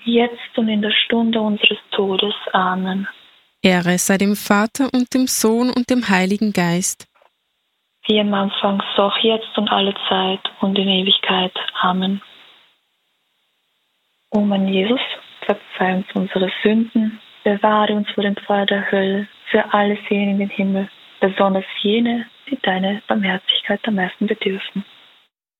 jetzt und in der Stunde unseres Todes. Amen. Ehre sei dem Vater und dem Sohn und dem Heiligen Geist. Wie am Anfang, so auch jetzt und alle Zeit und in Ewigkeit. Amen. O mein Jesus, verzeih uns unsere Sünden, bewahre uns vor dem Feuer der Hölle, für alle Seelen in den Himmel, besonders jene, die deine Barmherzigkeit am meisten bedürfen.